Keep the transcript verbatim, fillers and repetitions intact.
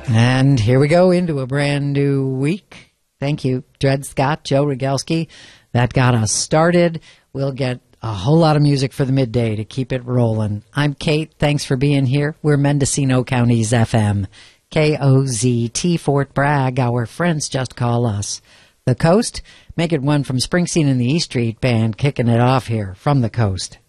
And here we go into a brand new week. Thank you, Dred Scott, Joe Rogalski. That got us started. We'll get a whole lot of music for the midday to keep it rolling. I'm Kate. Thanks for being here. We're Mendocino County's F M. K O Z T Fort Bragg. Our friends just call us. The Coast? Make it one from Springsteen and the E Street Band kicking it off here from the Coast.